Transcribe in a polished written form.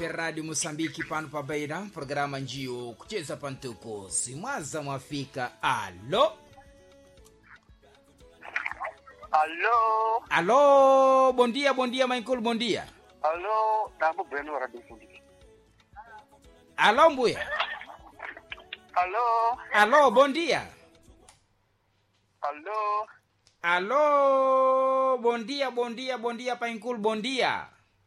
ya Radio Mosambiki pano pa Beira, programa njio kucheza pantuko simwaza mwafika. Alo alo, bom dia Michael, bom dia. Alo, nambo Breno Radio Mosambiki. Alo mbuya. Alo, bom dia. Alo, Alo, bom dia Michael, bom dia.